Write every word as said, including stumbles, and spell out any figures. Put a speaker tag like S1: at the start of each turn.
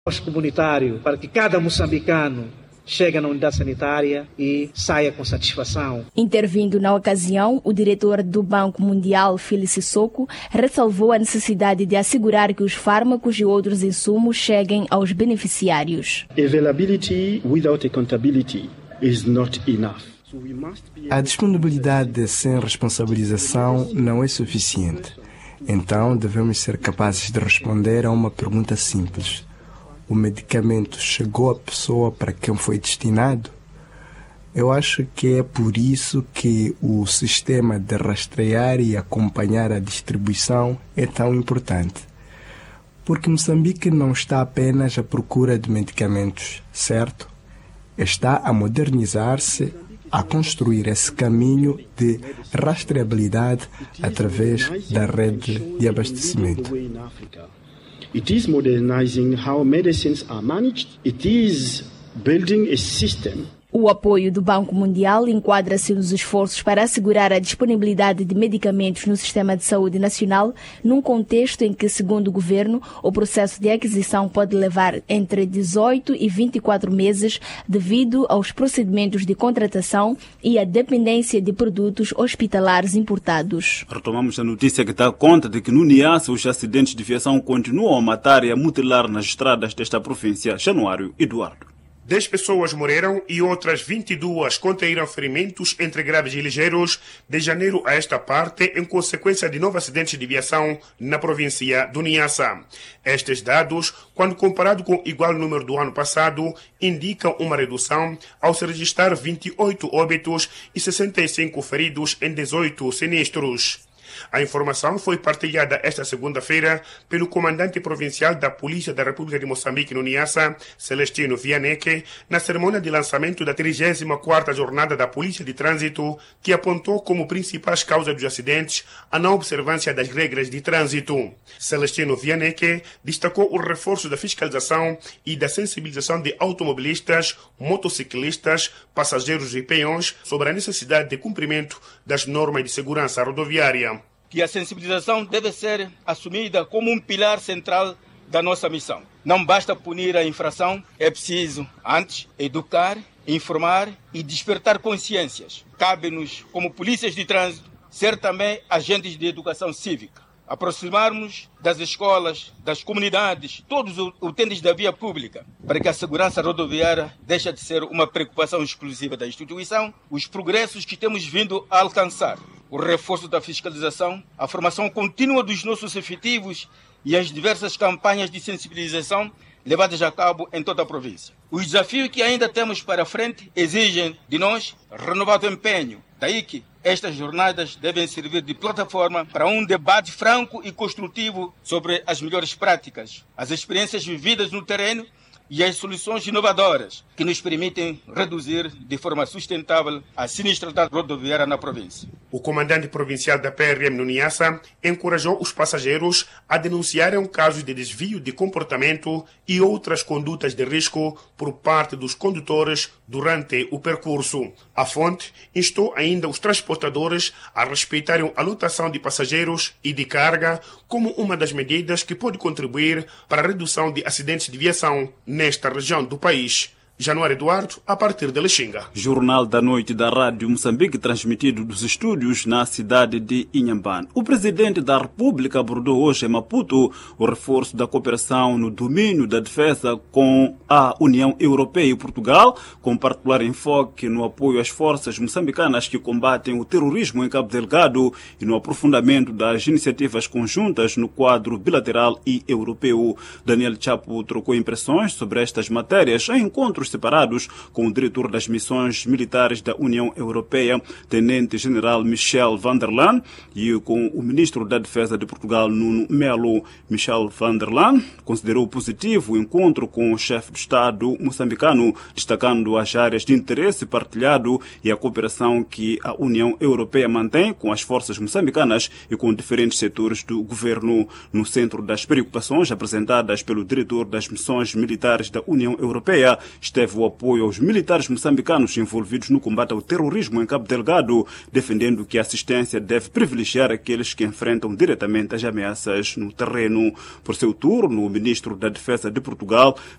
S1: comunitário para que cada moçambicano chega na unidade sanitária e saia com satisfação.
S2: Intervindo na ocasião, o diretor do Banco Mundial, Philip Sissoko, ressalvou a necessidade de assegurar que os fármacos e outros insumos cheguem aos beneficiários.
S3: Availability without accountability is not enough.
S4: A disponibilidade sem responsabilização não é suficiente. Então, devemos ser capazes de responder a uma pergunta simples. O medicamento chegou à pessoa para quem foi destinado? Eu acho que é por isso que o sistema de rastrear e acompanhar a distribuição é tão importante. Porque Moçambique não está apenas à procura de medicamentos, certo? Está a modernizar-se, a construir esse caminho de rastreabilidade através da rede de abastecimento.
S3: It is modernizing how medicines are managed. It is building a system.
S2: O apoio do Banco Mundial enquadra-se nos esforços para assegurar a disponibilidade de medicamentos no sistema de saúde nacional, num contexto em que, segundo o governo, o processo de aquisição pode levar entre dezoito e vinte e quatro meses devido aos procedimentos de contratação e à dependência de produtos hospitalares importados.
S5: Retomamos a notícia que dá conta de que no Niassa os acidentes de viação continuam a matar e a mutilar nas estradas desta província. Januário Eduardo.
S6: dez pessoas morreram e outras vinte e duas contraíram ferimentos entre graves e ligeiros de janeiro a esta parte em consequência de novos acidentes de viação na província do Niassa. Estes dados, quando comparado com o igual número do ano passado, indicam uma redução ao se registrar vinte e oito óbitos e sessenta e cinco feridos em dezoito sinistros. A informação foi partilhada esta segunda-feira pelo comandante provincial da Polícia da República de Moçambique no Niassa, Celestino Vianeque, na cerimônia de lançamento da trigésima quarta Jornada da Polícia de Trânsito, que apontou como principais causas dos acidentes a não observância das regras de trânsito. Celestino Vianeque destacou o reforço da fiscalização e da sensibilização de automobilistas, motociclistas, passageiros e peões sobre a necessidade de cumprimento das normas de segurança rodoviária.
S7: Que a sensibilização deve ser assumida como um pilar central da nossa missão. Não basta punir a infração, é preciso, antes, educar, informar e despertar consciências. Cabe-nos, como polícias de trânsito, ser também agentes de educação cívica. Aproximarmos das escolas, das comunidades, todos os utentes da via pública, para que a segurança rodoviária deixe de ser uma preocupação exclusiva da instituição, os progressos que temos vindo a alcançar, o reforço da fiscalização, a formação contínua dos nossos efetivos e as diversas campanhas de sensibilização levadas a cabo em toda a província. Os desafios que ainda temos para frente exigem de nós renovado empenho. Daí que estas jornadas devem servir de plataforma para um debate franco e construtivo sobre as melhores práticas, as experiências vividas no terreno e as soluções inovadoras que nos permitem reduzir de forma sustentável a sinistralidade rodoviária na província.
S6: O comandante provincial da P R M no Niassa encorajou os passageiros a denunciarem casos de desvio de comportamento e outras condutas de risco por parte dos condutores durante o percurso. A fonte instou ainda os transportadores a respeitarem a lotação de passageiros e de carga como uma das medidas que pode contribuir para a redução de acidentes de viação nesta região do país. Januário Eduardo, a partir de Lexinga.
S5: Jornal da Noite da Rádio Moçambique, transmitido dos estúdios na cidade de Inhambane. O presidente da República abordou hoje em Maputo o reforço da cooperação no domínio da defesa com a União Europeia e Portugal, com particular enfoque no apoio às forças moçambicanas que combatem o terrorismo em Cabo Delgado e no aprofundamento das iniciativas conjuntas no quadro bilateral e europeu. Daniel Chapo trocou impressões sobre estas matérias em encontros separados com o diretor das missões militares da União Europeia, Tenente-General Michel van der Laan, e com o ministro da Defesa de Portugal, Nuno Melo. Michel van der Laan considerou positivo o encontro com o chefe de Estado moçambicano, destacando as áreas de interesse partilhado e a cooperação que a União Europeia mantém com as forças moçambicanas e com diferentes setores do governo. No centro das preocupações apresentadas pelo diretor das missões militares da União Europeia, esteve manteve o apoio aos militares moçambicanos envolvidos no combate ao terrorismo em Cabo Delgado, defendendo que a assistência deve privilegiar aqueles que enfrentam diretamente as ameaças no terreno. Por seu turno, o ministro da Defesa de Portugal